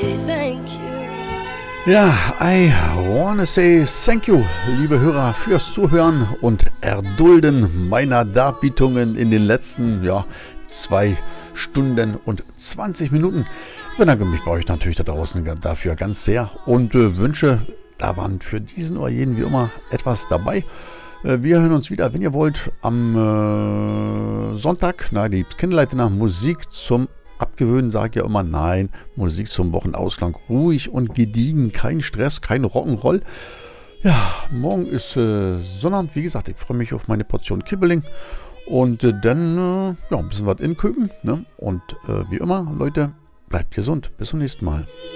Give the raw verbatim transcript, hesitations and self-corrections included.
say thank you. Ja, I wanna say thank you, liebe Hörer, fürs Zuhören und Erdulden meiner Darbietungen in den letzten, ja, zwei Stunden und zwanzig Minuten. Ich bedanke mich bei euch natürlich da draußen dafür ganz sehr und äh, wünsche, da waren für diesen oder jeden wie immer etwas dabei. Äh, wir hören uns wieder, wenn ihr wollt, am äh, Sonntag. Na, die Kinderleiter nach Musik zum Abgewöhnen, sage ich ja immer, nein, Musik zum Wochenausklang, ruhig und gediegen, kein Stress, kein Rock'n'Roll. Ja, morgen ist äh, Sonnabend, wie gesagt, ich freue mich auf meine Portion Kibbeling und äh, dann äh, ja, ein bisschen was in Köken, ne? Und äh, wie immer, Leute, bleibt gesund, bis zum nächsten Mal.